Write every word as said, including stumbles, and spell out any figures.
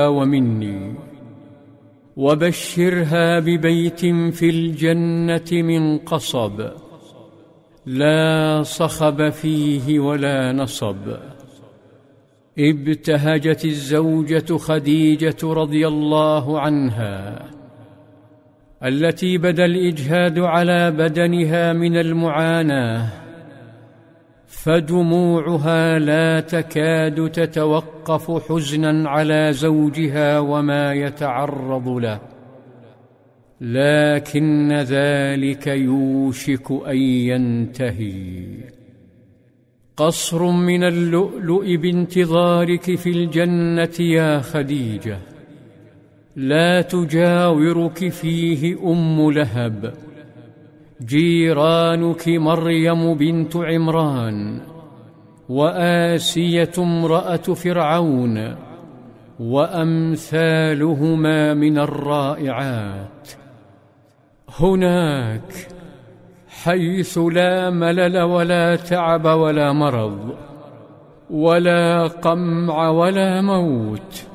ومني، وبشرها ببيت في الجنة من قصب لا صخب فيه ولا نصب. ابتهجت الزوجة خديجة رضي الله عنها التي بدا الإجهاد على بدنها من المعاناة، فدموعها لا تكاد تتوقف حزنا على زوجها وما يتعرض له، لكن ذلك يوشك أن ينتهي. قصر من اللؤلؤ بانتظارك في الجنة يا خديجة، لا تجاورك فيه أم لهب، جيرانك مريم بنت عمران، وآسية امرأة فرعون، وأمثالهما من الرائعات. هناك حيث لا ملل ولا تعب ولا مرض ولا قمع ولا موت،